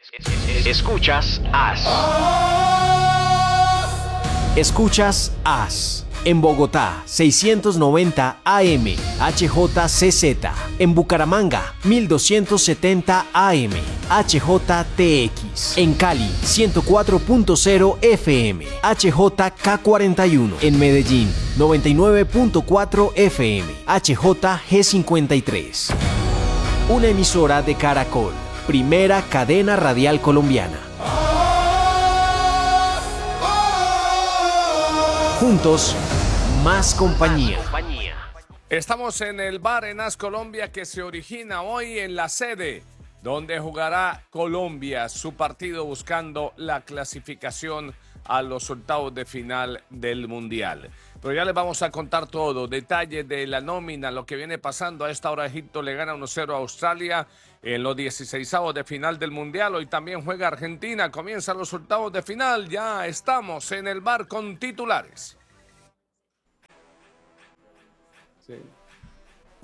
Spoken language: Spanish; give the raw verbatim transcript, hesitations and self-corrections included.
Escuchas A S. Escuchas A S. En Bogotá, seiscientos noventa A M, H J C Z. En Bucaramanga, mil doscientos setenta A M, H J T X. En Cali, ciento cuatro punto cero F M, H J K cuarenta y uno. En Medellín, noventa y nueve punto cuatro F M, H J G cincuenta y tres. Una emisora de Caracol, primera cadena radial colombiana. Juntos, más compañía. Estamos en el bar en A S Colombia, que se origina hoy en la sede donde jugará Colombia su partido buscando la clasificación a los octavos de final del Mundial. Pero ya les vamos a contar todo, detalles de la nómina, lo que viene pasando. A esta hora Egipto le gana uno cero a Australia en los dieciseisavos de final del Mundial. Hoy también juega Argentina, comienzan los octavos de final. Ya estamos en el bar con titulares. Sí.